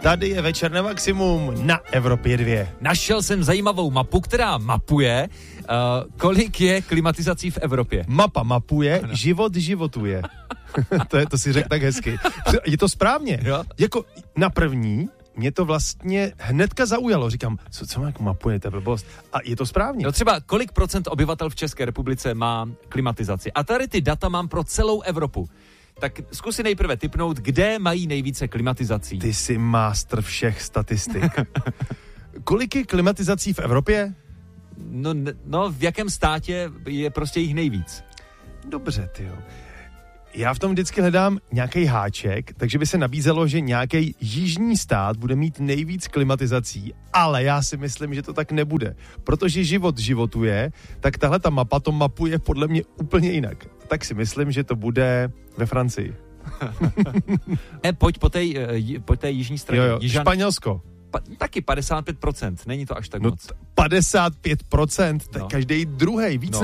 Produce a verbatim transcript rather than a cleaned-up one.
Tady je Večer na maximum na Evropě dva. Našel jsem zajímavou mapu, která mapuje, uh, kolik je klimatizací v Evropě. Mapa mapuje, ano. Život životuje. to, je, to si řekl tak hezky. Je to správně. Jo? Jako na první mě to vlastně hnedka zaujalo. Říkám, co, co jako mapuje, to je blbost. A je to správně. No třeba kolik procent obyvatel v České republice má klimatizaci. A tady ty data mám pro celou Evropu. Tak zkus si nejprve tipnout, kde mají nejvíce klimatizací. Ty jsi mástr všech statistik. Kolik je klimatizací v Evropě? No, no, v jakém státě je prostě jich nejvíc? Dobře, tyjo. Já v tom vždycky hledám nějaký háček, takže by se nabízelo, že nějaký jižní stát bude mít nejvíc klimatizací, ale já si myslím, že to tak nebude. Protože život životuje, tak tahle ta mapa to mapuje podle mě úplně jinak. Tak si myslím, že to bude ve Francii. e, pojď po té, po té jižní straně. Jo, jo. Jižan... Španělsko. Pa, taky padesát pět procent, není to až tak No moc. padesát pět procent, to je No. každý druhý, víc No.